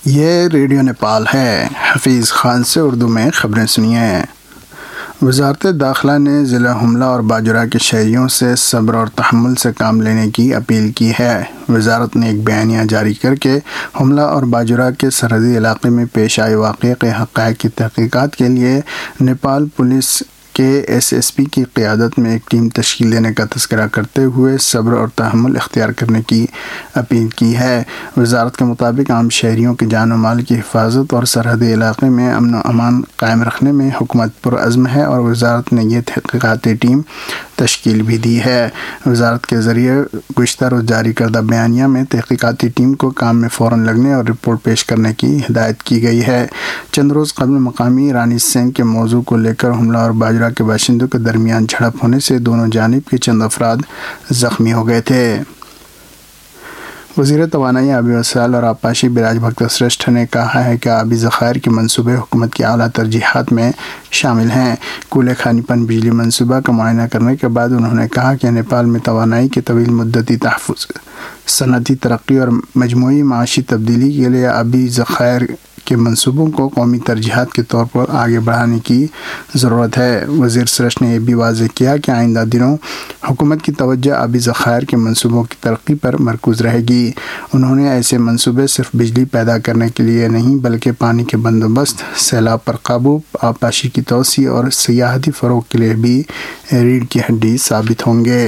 یہ ریڈیو نیپال ہے۔ حفیظ خان سے اردو میں خبریں سنیے۔ وزارت داخلہ نے ضلع حملہ اور باجرہ کے شہریوں سے صبر اور تحمل سے کام لینے کی اپیل کی ہے۔ وزارت نے ایک بیانیہ جاری کر کے حملہ اور باجرہ کے سرحدی علاقے میں پیش آئے واقعے کے حقائق کی تحقیقات کے لیے نیپال پولیس کے ایس پی کی قیادت میں ایک ٹیم تشکیل دینے کا تذکرہ کرتے ہوئے صبر اور تحمل اختیار کرنے کی اپیل کی ہے۔ وزارت کے مطابق عام شہریوں کی جان و مال کی حفاظت اور سرحدی علاقے میں امن و امان قائم رکھنے میں حکومت پرعزم ہے اور وزارت نے یہ تحقیقاتی ٹیم تشکیل بھی دی ہے۔ وزارت کے ذریعے گزشتہ روز جاری کردہ بیانیہ میں تحقیقاتی ٹیم کو کام میں فوراً لگنے اور رپورٹ پیش کرنے کی ہدایت کی گئی ہے۔ چند روز قبل مقامی رانی سنگھ کے موضوع کو لے کر حملہ اور باجرہ کے باشندوں کے درمیان جھڑپ ہونے سے دونوں جانب کے چند افراد زخمی ہو گئے تھے۔ وزیر توانائی آبی وسائل اور آبپاشی براج بھکت سرشٹھ نے کہا ہے کہ آبی ذخائر کے منصوبے حکومت کی اعلیٰ ترجیحات میں شامل ہیں۔ کولے خانی پن بجلی منصوبہ کا معائنہ کرنے کے بعد انہوں نے کہا کہ نیپال میں توانائی کے طویل مدتی تحفظ، صنعتی ترقی اور مجموعی معاشی تبدیلی کے لیے آبی ذخائر کے منصوبوں کو قومی ترجیحات کے طور پر آگے بڑھانے کی ضرورت ہے۔ وزیر سرشٹھ نے یہ بھی واضح کیا کہ آئندہ دنوں حکومت کی توجہ آبی ذخائر کے منصوبوں کی ترقی پر مرکوز رہے گی۔ انہوں نے ایسے منصوبے صرف بجلی پیدا کرنے کے لیے نہیں بلکہ پانی کے بندوبست، سیلاب پر قابو، آبپاشی کی توسیع اور سیاحتی فروغ کے لیے بھی ریڑھ کی ہڈی ثابت ہوں گے۔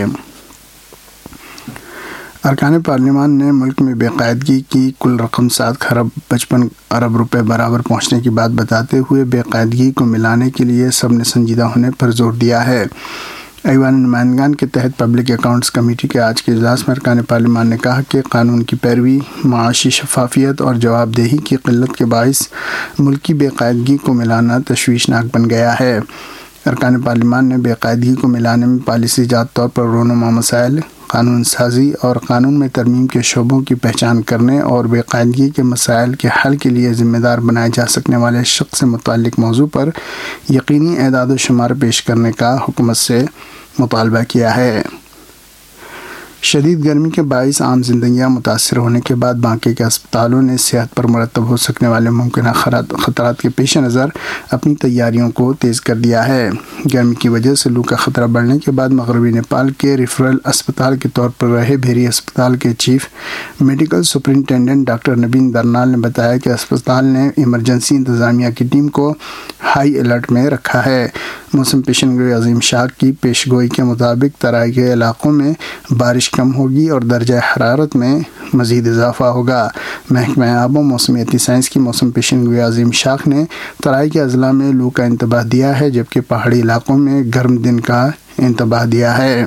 ارکان پارلیمان نے ملک میں بے قاعدگی کی کل رقم 7.55 ارب روپے برابر پہنچنے کی بات بتاتے ہوئے بے قاعدگی کو ملانے کے لیے سب نے سنجیدہ ہونے پر زور دیا ہے۔ ایوان نمائندگان کے تحت پبلک اکاؤنٹس کمیٹی کے آج کے اجلاس میں ارکان پارلیمان نے کہا کہ قانون کی پیروی، معاشی شفافیت اور جواب دہی کی قلت کے باعث ملکی بے قاعدگی کو ملانا تشویشناک بن گیا ہے۔ ارکان پارلیمان نے بے قاعدگی کو ملانے میں پالیسی جات طور پر رونما مسائل، قانون سازی اور قانون میں ترمیم کے شعبوں کی پہچان کرنے اور بے قاعدگی کے مسائل کے حل کے لیے ذمہ دار بنائے جا سکنے والے شخص سے متعلق موضوع پر یقینی اعداد و شمار پیش کرنے کا حکومت سے مطالبہ کیا ہے۔ شدید گرمی کے باعث عام زندگیاں متاثر ہونے کے بعد بانکے کے اسپتالوں نے صحت پر مرتب ہو سکنے والے ممکنہ خطرات کے پیش نظر اپنی تیاریوں کو تیز کر دیا ہے۔ گرمی کی وجہ سے لو کا خطرہ بڑھنے کے بعد مغربی نیپال کے ریفرل اسپتال کے طور پر رہے بھیری اسپتال کے چیف میڈیکل سپرنٹینڈنٹ ڈاکٹر نبین درنال نے بتایا کہ اسپتال نے ایمرجنسی انتظامیہ کی ٹیم کو ہائی الرٹ میں رکھا ہے۔ موسم پیشن گوئی عظیم شاہ کی پیش گوئی کے مطابق ترائی کے علاقوں میں بارش کم ہوگی اور درجہ حرارت میں مزید اضافہ ہوگا۔ محکمہ آب و موسمیاتی سائنس کی موسم پیشن گوئی عظیم شاخ نے ترائی کے اضلاع میں لو کا انتباہ دیا ہے جبکہ پہاڑی علاقوں میں گرم دن کا انتباہ دیا ہے۔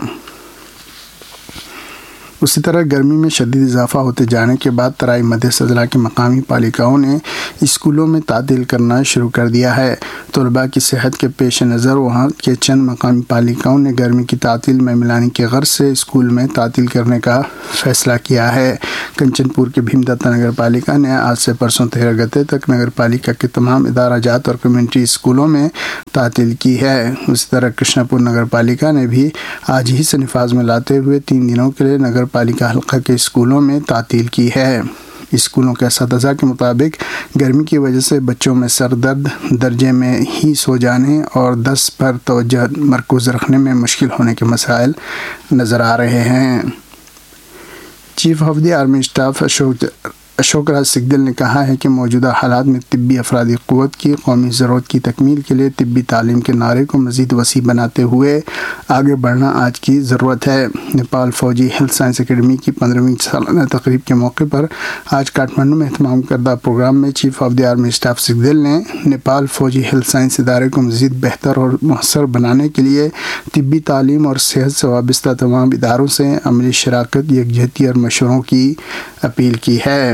اسی طرح گرمی میں شدید اضافہ ہوتے جانے کے بعد ترائی مدھیہ اضلاع کی مقامی پالیکاؤں نے اسکولوں میں تعطیل کرنا شروع کر دیا ہے۔ طلباء کی صحت کے پیش نظر وہاں کے چند مقامی پالیکاؤں نے گرمی کی تعطیل میں ملانے کی غرض سے اسکول میں تعطیل کرنے کا فیصلہ کیا ہے۔ کنچن پور کے بھیم دتا نگر پالیکا نے آج سے پرسوں 13 گتے تک نگر پالیکا کے تمام ادارہ جات اور کمیونٹی اسکولوں میں تعطیل کی ہے۔ اسی طرح کرشنا پور نگر پالیکا نے بھی آج ہی سے نفاذ میں لاتے ہوئے 3 دنوں کے لیے نگر پالیکا حلقہ کے اسکولوں میں تعطیل کی ہے۔ اسکولوں کے اساتذہ کے مطابق گرمی کی وجہ سے بچوں میں سر درد، درجے میں ہی سو جانے اور دست پر توجہ مرکوز رکھنے میں مشکل ہونے کے مسائل نظر آ رہے ہیں۔ Chief of the army staff Ashok راج سکھدل نے کہا ہے کہ موجودہ حالات میں طبی افرادی قوت کی قومی ضرورت کی تکمیل کے لیے طبی تعلیم کے نعرے کو مزید وسیع بناتے ہوئے آگے بڑھنا آج کی ضرورت ہے۔ نیپال فوجی ہیلتھ سائنس اکیڈمی کی 15ویں سالانہ تقریب کے موقع پر آج کاٹمانڈو میں اہتمام کردہ پروگرام میں chief of the army staff سکھدل نے نیپال فوجی ہیلتھ سائنس ادارے کو مزید بہتر اور مؤثر بنانے کے لیے طبی تعلیم اور صحت سے وابستہ تمام اداروں سے عملی شراکت، یکجہتی اور مشوروں کی اپیل کی ہے۔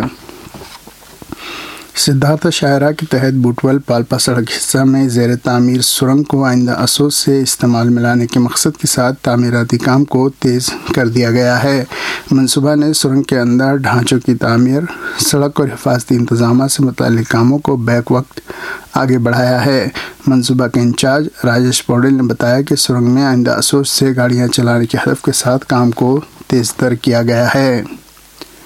سدھارتھا شاہراہ کے تحت بوٹول پالپا سڑک حصہ میں زیر تعمیر سرنگ کو آئندہ اسوں سے استعمال میں لانے کے مقصد کے ساتھ تعمیراتی کام کو تیز کر دیا گیا ہے۔ منصوبہ نے سرنگ کے اندر ڈھانچوں کی تعمیر، سڑک اور حفاظتی انتظامات سے متعلق کاموں کو بیک وقت آگے بڑھایا ہے۔ منصوبہ کے انچارج راجیش پوڈل نے بتایا کہ سرنگ میں آئندہ اسوں سے گاڑیاں چلانے کے ہدف کے ساتھ کام کو تیز تر کیا گیا ہے۔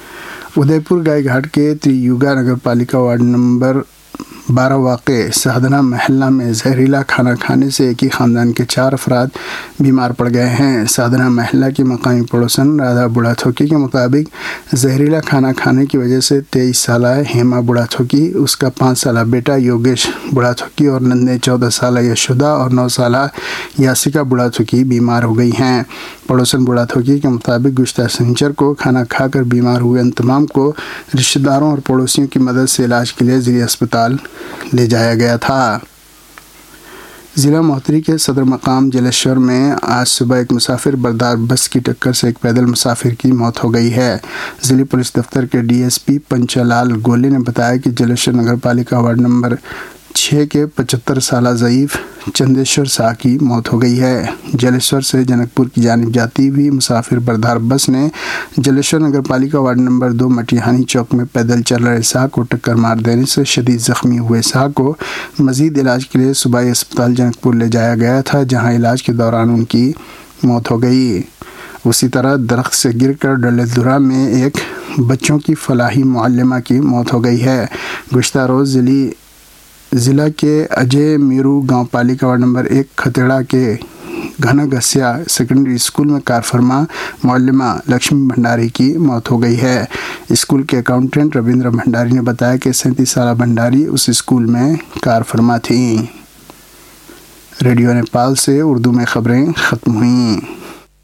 उदयपुर गायघाट के त्रियुगा नगर पालिका वार्ड नंबर 12 वाक़ साधना महल्ला में जहरीला खाना खाने से एक ही ख़ानदान के 4 अफराद बीमार पड़ गए हैं। साधना महल्ला की मकामी पड़ोसन राधा बुढ़ाथोकी के मुताबिक जहरीला खाना खाने की वजह से 23 साल हेमा बुढ़ाथोकी, उसका 5 साल बेटा योगेश बुढ़ाथोकी और नन्हे 14 साल यशोदा और 9 साल यासिका बुढ़ाथोकी बीमार हो गई हैं। पड़ोसन बुढ़ाथोकी के मुताबिक गुज़िश्ता शनिचर को खाना खाकर बीमार हुए इन तमाम को रिश्तेदारों और पड़ोसियों की मदद से इलाज के लिए ज़िला अस्पताल ले जाया गया था। ज़िला मोहतरी के सदर मकाम जलेश्वर में आज सुबह एक मुसाफिर बरदार बस की टक्कर से एक पैदल मुसाफिर की मौत हो गई है। ज़िला पुलिस दफ्तर के डीएसपी पंचालाल गोले ने बताया कि जलेश्वर नगर पालिका वार्ड नंबर 6 के 75 साल ज़ईफ़ चंदेश्वर शाह की मौत हो गई है। जलेश्वर से जनकपुर की जानिब जाती हुई मुसाफिर बरदार बस ने जलेश्वर नगर पालिका वार्ड नंबर 2 मटिहानी चौक में पैदल चल रहे शाह को टक्कर मार देने से शदीद ज़ख्मी हुए शाह को मज़ीद इलाज के लिए सूबाई अस्पताल जनकपुर ले जाया गया था, जहां इलाज के दौरान उनकी मौत हो गई। उसी तरह दरख्त से गिरकर डलेदुरा में एक बच्चों की फलाही मुअल्लिमा की मौत हो गई है। गुज़िश्ता रोज़ ज़िला के अजय मीरू गांव पालिका वार्ड नंबर 1 खतेड़ा के घनघसिया सेकेंडरी स्कूल में कारफरमा मुअल्लिमा लक्ष्मी भंडारी की मौत हो गई है। स्कूल के अकाउंटेंट रविंद्र भंडारी ने बताया कि 37 साल भंडारी उस स्कूल में कारफरमा थी। रेडियो नेपाल से उर्दू में खबरें ख़त्म हुईं।